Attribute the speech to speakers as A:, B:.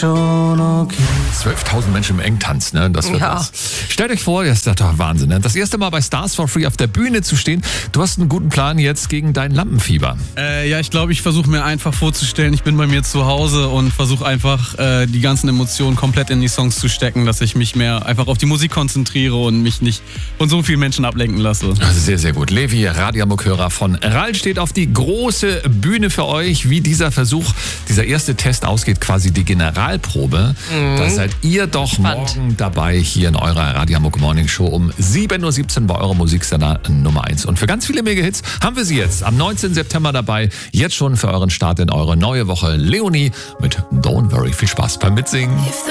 A: schon okay.
B: 12.000 Menschen im Engtanz, ne? Das wird was. Stellt euch vor, das ist doch Wahnsinn, ne? Das erste Mal bei Stars for Free auf der Bühne zu stehen. Du hast einen guten Plan jetzt gegen dein Lampenfieber.
C: Ja, ich glaube, ich versuche mir einfach vorzustellen, ich bin bei mir zu Hause und versuche einfach die ganzen Emotionen komplett in die Songs zu stecken, dass ich mich mehr einfach auf die Musik konzentriere und mich nicht von so vielen Menschen ablenken lasse.
B: Also sehr, sehr gut. Levi, Radiamok-Hörer von RAL, steht auf die große Bühne für euch. Wie dieser Versuch, dieser erste Test ausgeht, quasi die Generalprobe. Da seid ihr doch morgen dabei hier in eurer Radiamok Morning Show um 7.17 Uhr bei eurem Musiksender Nummer 1. Und für ganz viele Mega-Hits haben wir sie jetzt am 19. September dabei. Jetzt schon für euren Start in eure neue Woche. Leonie mit Don't Worry. Viel Spaß beim Mitsingen.